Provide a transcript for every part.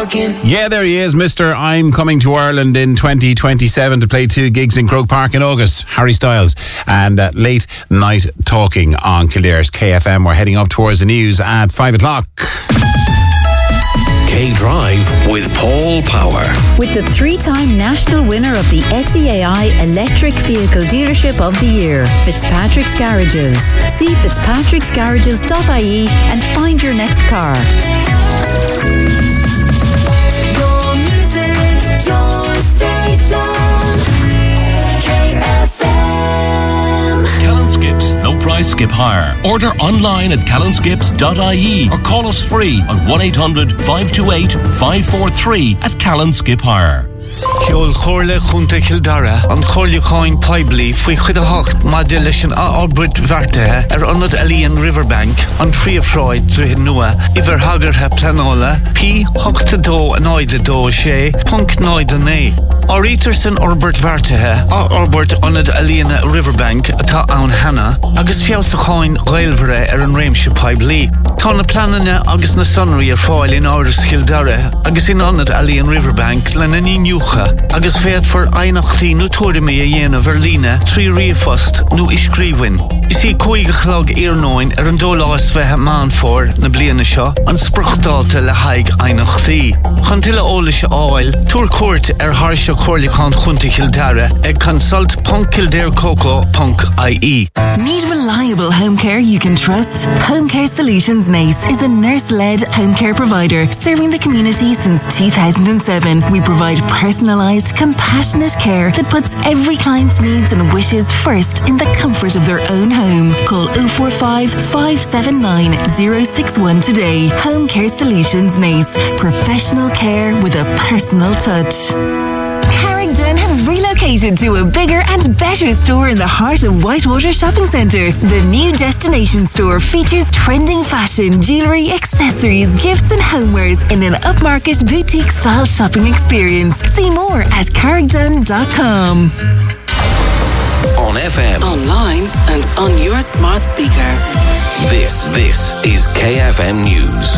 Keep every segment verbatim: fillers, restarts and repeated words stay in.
talking. Yeah, there he is, Mister I'm coming to Ireland in twenty twenty-seven to play two gigs in Croke Park in August. Harry Styles. And uh, late night talking on Kildare's K F M. We're heading up towards the news at five o'clock. K-Drive with Paul Power. With the three-time national winner of the S E A I Electric Vehicle Dealership of the Year, Fitzpatrick's Garages. See fitzpatricks garages dot I E and find your next car. Your music, your station. K F M. Callan Skips, no price, skip hire. Order online at callan skips dot I E or call us free on one eight hundred five two eight five four three at Callan Skip Hire. Ceol chorla chunta Kildare an chorla coin Pibli fwy chyd a hocht ma dilishin a Albert Vartehe er onad Alien Riverbank an Free Freud drwy nua iver hagar he planola P hochta do an oida do she punk noida ne Or Eterson Albert Vartehe a Albert onad Alien Riverbank ata aun Hanna agus fiausta coin gailvere er an Ramsha Pibli Tá na planana agus na sunri er fáil in áras Kildare agus in onad Alien Riverbank lena ní Nucha, agus féad for einachtaí nó tuairmí a dhéana Verlína trí riafost nó iscríbhain. Is í cúige chlog iarnóin ar an dólás bheithe man for na bliana seo an spruchdáta le haig einachtaí. Chun tuile óla se áil, túr cuairt ar harsha chorlaán chunta Kildare ag consult dot kildare coco dot I E. Need reliable home care you can trust? Home Care Solutions Naas is a nurse-led home care provider serving the community since two thousand seven. We provide personalised, compassionate care that puts every client's needs and wishes first in the comfort of their own home. Call oh four five, five seven nine, oh six one today. Home Care Solutions Naas. Professional care with a personal touch. Carrington have relocated to a bigger and better store in the heart of Whitewater Shopping Centre. The new destination store features trending fashion, jewellery, accessories, gifts and homewares in an upmarket boutique-style shopping experience. See more at carrington dot com. On F M, Online and on your smart speaker. this, this is K F M News.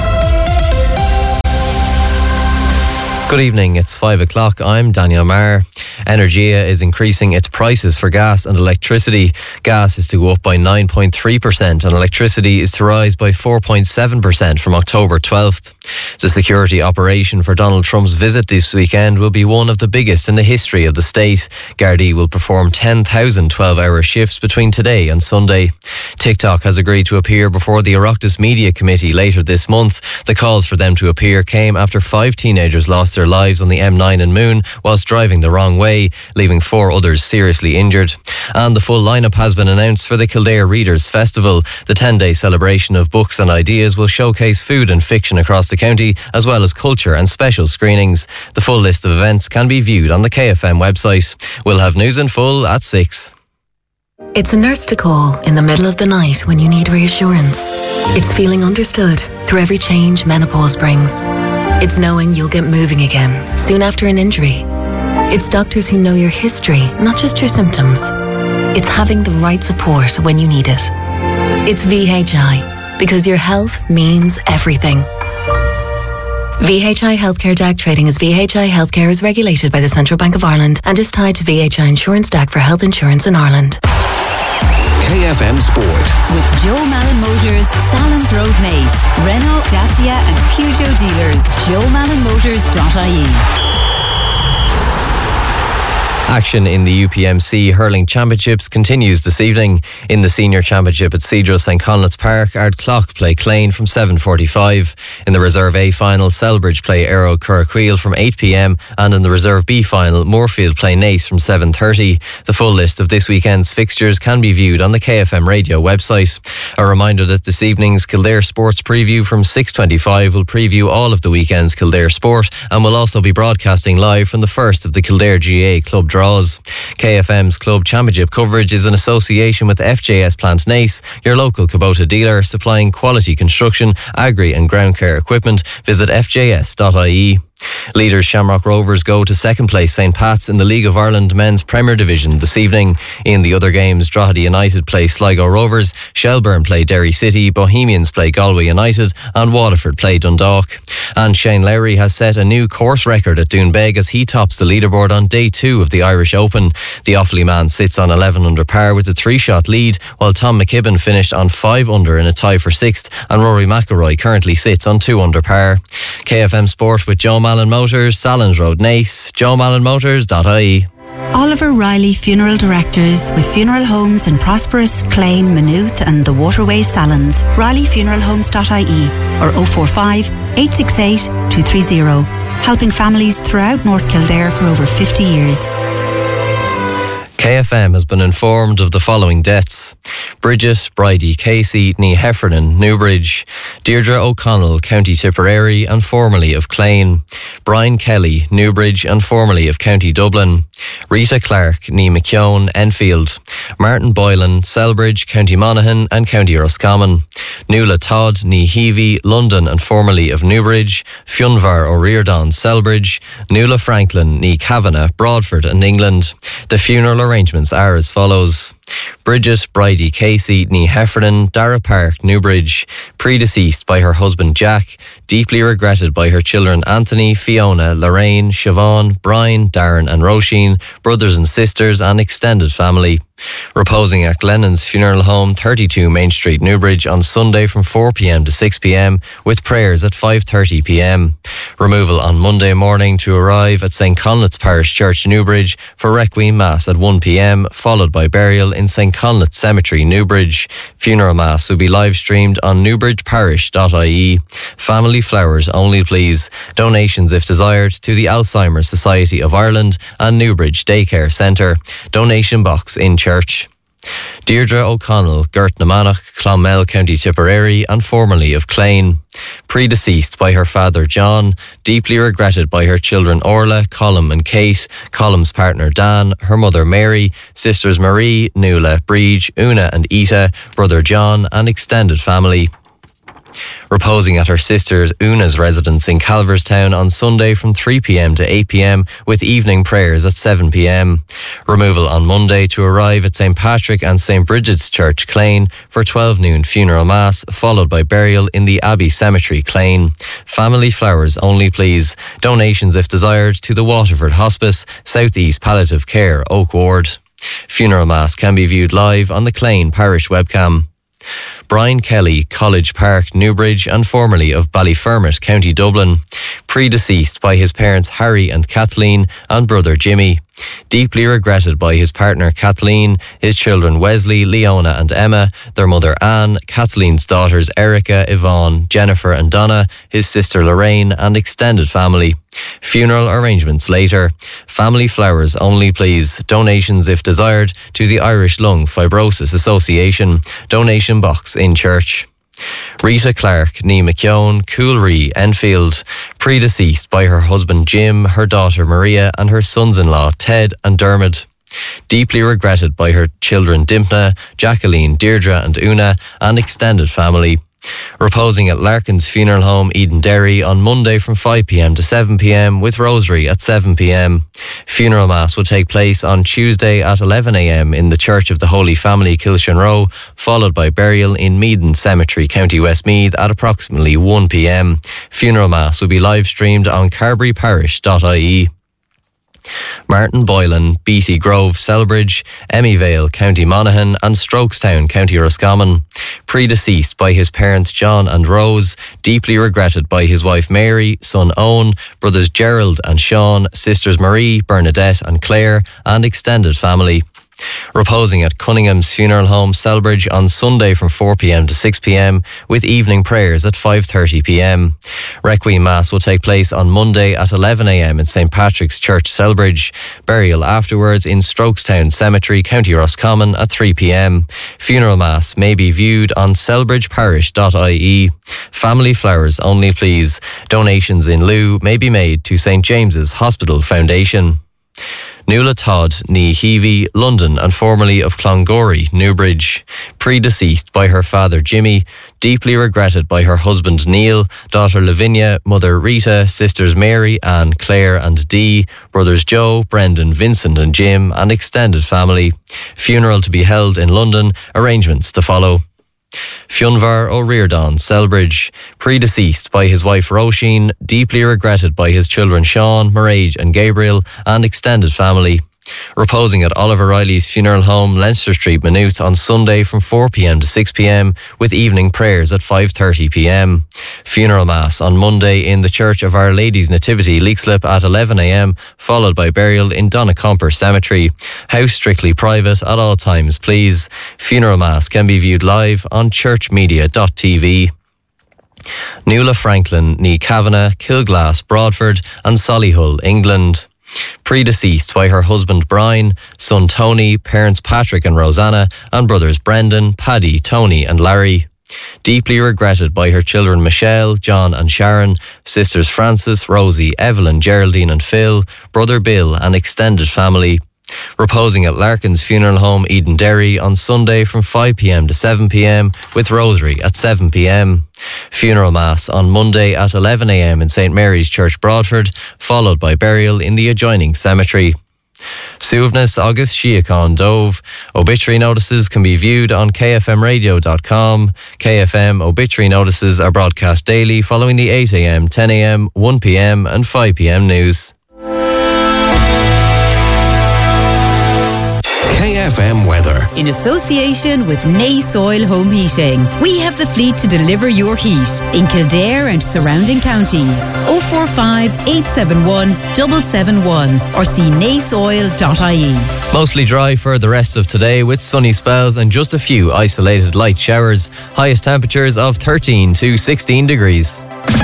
Good evening, it's five o'clock. I'm Daniel Maher. Energia is increasing its prices for gas and electricity. Gas is to go up by nine point three percent and electricity is to rise by four point seven percent from October twelfth. The security operation for Donald Trump's visit this weekend will be one of the biggest in the history of the state. Gardaí will perform ten thousand twelve-hour shifts between today and Sunday. TikTok has agreed to appear before the Oireachtas Media Committee later this month. The calls for them to appear came after five teenagers lost their lives on the M nine in Moon whilst driving the wrong way, leaving four others seriously injured. And the full lineup has been announced for the Kildare Readers Festival. The ten-day celebration of books and ideas will showcase food and fiction across the county, as well as culture and special screenings. The full list of events can be viewed on the K F M website. We'll have news in full at six. It's a nurse to call in the middle of the night when you need reassurance. It's feeling understood through every change menopause brings. It's knowing you'll get moving again soon after an injury. It's doctors who know your history, not just your symptoms. It's having the right support when you need it. It's V H I, because your health means everything. V H I Healthcare D A C trading as V H I Healthcare is regulated by the Central Bank of Ireland and is tied to V H I Insurance D A C for health insurance in Ireland. K F M Sport. With Joe Malin Motors, Salons Road Naas, Renault, Dacia and Peugeot dealers. joe malin motors dot I E. Action in the U P M C Hurling Championships continues this evening. In the Senior Championship at Cedros St Conleth's Park, Ardclough play Clane from seven forty-five. In the Reserve A final, Selbridge play Aero Curraqueel from eight p.m. and in the Reserve B final, Moorfield play Naas from seven thirty. The full list of this weekend's fixtures can be viewed on the K F M radio website. A reminder that this evening's Kildare Sports Preview from six twenty-five will preview all of the weekend's Kildare sport and will also be broadcasting live from the first of the Kildare G A club draws. K F M's Club Championship coverage is in association with F J S Plant Naas, your local Kubota dealer supplying quality construction, agri and ground care equipment. Visit f j s dot I E. Leaders Shamrock Rovers go to second place Saint Pat's in the League of Ireland Men's Premier Division this evening. In the other games, Drogheda United play Sligo Rovers, Shelburne play Derry City, Bohemians play Galway United and Waterford play Dundalk. And Shane Lowry has set a new course record at Doonbeg as he tops the leaderboard on day two of the Irish Open. The Offaly man sits on eleven under par with a three-shot lead, while Tom McKibben finished on five under in a tie for sixth, and Rory McIlroy currently sits on two under par. K F M Sport with Joe Mallon Motors, Salons Road, Nace, joe mallon motors dot I E. Oliver Riley Funeral Directors with funeral homes in Prosperous, Clane, Maynooth and the Waterways Salons. riley funeral homes dot I E or oh four five, eight six eight, two three zero. Helping families throughout North Kildare for over fifty years. K F M has been informed of the following deaths: Bridget Bridie Casey, ní Heffernan, Newbridge; Deirdre O'Connell, County Tipperary and formerly of Clane; Brian Kelly, Newbridge and formerly of County Dublin; Rita Clark, ní McKeown, Enfield; Martin Boylan, Selbridge, County Monaghan and County Roscommon; Nuala Todd, ní Heavey, London and formerly of Newbridge; Fionvar O'Riordan, Selbridge; Nuala Franklin, ní Kavanagh, Broadford and England. The funeral arrangements are as follows: Bridget Bridie Casey, ní Heffernan, Dara Park, Newbridge, predeceased by her husband Jack, deeply regretted by her children Anthony, Fiona, Lorraine, Siobhan, Brian, Darren and Roisin, brothers and sisters and extended family. Reposing at Glennon's Funeral Home, thirty-two Main Street, Newbridge, on Sunday from four p.m. to six p.m. with prayers at five thirty p.m. Removal on Monday morning to arrive at Saint Conleth's Parish Church, Newbridge, for Requiem Mass at one p.m, followed by burial in Saint Conleth's Cemetery, Newbridge. Funeral Mass will be live streamed on newbridge parish dot I E. Family flowers only, please. Donations, if desired, to the Alzheimer's Society of Ireland and Newbridge Daycare Centre. Donation box in church. Deirdre O'Connell, Gert Namanach, Clonmel, County Tipperary and formerly of Clane. Predeceased by her father John, deeply regretted by her children Orla, Colm and Kate, Colm's partner Dan, her mother Mary, sisters Marie, Nuala, Breege, Una and Ita, brother John and extended family. Reposing at her sister Una's residence in Calverstown on Sunday from three p.m. to eight p.m. with evening prayers at seven p.m. Removal on Monday to arrive at Saint Patrick and Saint Bridget's Church, Clane, for twelve noon funeral mass, followed by burial in the Abbey Cemetery, Clane. Family flowers only, please. Donations, if desired, to the Waterford Hospice, South East Palliative Care, Oak Ward. Funeral mass can be viewed live on the Clane Parish webcam. Brian Kelly, College Park, Newbridge and formerly of Ballyfermot, County Dublin. Predeceased by his parents Harry and Kathleen and brother Jimmy. Deeply regretted by his partner Kathleen, his children Wesley, Leona and Emma, their mother Anne, Kathleen's daughters Erica, Yvonne, Jennifer and Donna, his sister Lorraine and extended family. Funeral arrangements later. Family flowers only, please. Donations, if desired, to the Irish Lung Fibrosis Association. Donation box in church. Rita Clark, ní McKeown, Coolree, Enfield. Predeceased by her husband Jim, her daughter Maria and her sons-in-law Ted and Dermot. Deeply regretted by her children Dimpna, Jacqueline, Deirdre and Una and extended family. Reposing at Larkin's Funeral Home, Eden Derry, on Monday from five p.m. to seven p.m. with rosary at seven p.m. Funeral Mass will take place on Tuesday at eleven a.m. in the Church of the Holy Family, Kilshanroe, followed by burial in Meaden Cemetery, County Westmeath at approximately one p.m. Funeral Mass will be live streamed on carbery parish dot I E. Martin Boylan, Beatty Grove, Selbridge, Emmyvale, County Monaghan and Strokestown, County Roscommon. Predeceased by his parents John and Rose, deeply regretted by his wife Mary, son Owen, brothers Gerald and Sean, sisters Marie, Bernadette and Claire and extended family. Reposing at Cunningham's Funeral Home, Selbridge, on Sunday from four p.m. to six p.m. with evening prayers at five thirty p.m. Requiem Mass will take place on Monday at eleven a.m. in Saint Patrick's Church, Selbridge. Burial afterwards in Strokestown Cemetery, County Roscommon at three p.m. Funeral Mass may be viewed on selbridge parish dot I E. Family flowers only, please. Donations in lieu may be made to Saint James's Hospital Foundation. Nuala Todd, ní Heavey, London, and formerly of Clongorry, Newbridge. Predeceased by her father Jimmy, deeply regretted by her husband Neil, daughter Lavinia, mother Rita, sisters Mary, Anne, Claire and Dee, brothers Joe, Brendan, Vincent and Jim, and extended family. Funeral to be held in London, arrangements to follow. Fionvar O'Riordan, Selbridge, predeceased by his wife Roisin, deeply regretted by his children Sean, Mairead and Gabriel, and extended family. Reposing at Oliver Riley's funeral home, Leinster Street, Maynooth, on Sunday from four p.m. to six p.m, with evening prayers at five thirty p.m. Funeral Mass on Monday in the Church of Our Lady's Nativity, Leixlip, at eleven a.m, followed by burial in Donnacomper Cemetery. House strictly private at all times, please. Funeral Mass can be viewed live on churchmedia dot t v. Nuala Franklin, ní Kavanagh, Kilglass, Broadford and Solihull, England. Predeceased by her husband Brian, son Tony, parents Patrick and Rosanna, and brothers Brendan, Paddy, Tony and Larry. Deeply regretted by her children Michelle, John and Sharon, sisters Frances, Rosie, Evelyn, Geraldine and Phil, brother Bill and extended family. Reposing at Larkin's Funeral Home, Eden Derry, on Sunday from five p.m. to seven p.m, with Rosary at seven p.m. Funeral Mass on Monday at eleven a.m. in Saint Mary's Church, Broadford, followed by burial in the adjoining cemetery. Suivness August Shiacon Dove. Obituary notices can be viewed on k f m radio dot com. K F M obituary notices are broadcast daily following the eight a.m, ten a.m, one p.m and five p.m news. K F M weather. In association with Nay Soil Home Heating, we have the fleet to deliver your heat in Kildare and surrounding counties. oh four five, eight seven one, seven seven one or see nay soil dot I E. Mostly dry for the rest of today with sunny spells and just a few isolated light showers. Highest temperatures of thirteen to sixteen degrees.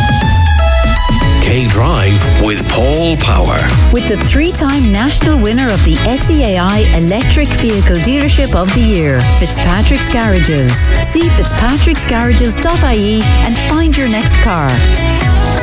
K-Drive with Paul Power. With the three-time national winner of the S E A I Electric Vehicle Dealership of the Year, Fitzpatrick's Garages. See fitzpatricks garages dot I E and find your next car.